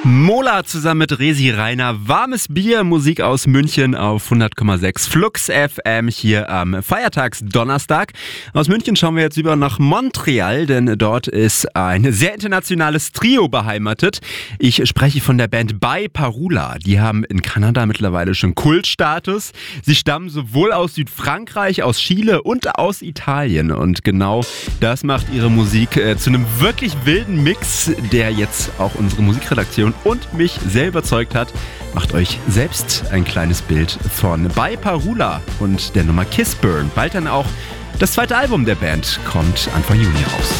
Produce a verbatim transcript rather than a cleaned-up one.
Mola zusammen mit Resi Rainer. Warmes Bier, Musik aus München auf hundert Komma sechs Flux F M hier am Feiertagsdonnerstag. Aus München schauen wir jetzt über nach Montreal, denn dort ist ein sehr internationales Trio beheimatet. Ich spreche von der Band By Parula. Die haben in Kanada mittlerweile schon Kultstatus. Sie stammen sowohl aus Südfrankreich, aus Chile und aus Italien. Und genau das macht ihre Musik äh, zu einem wirklich wilden Mix, der jetzt auch unsere Musikredaktion und mich sehr überzeugt hat. Macht euch selbst ein kleines Bild von By Parula und der Nummer Kiss Burn. Bald dann auch das zweite Album der Band kommt Anfang Juni raus.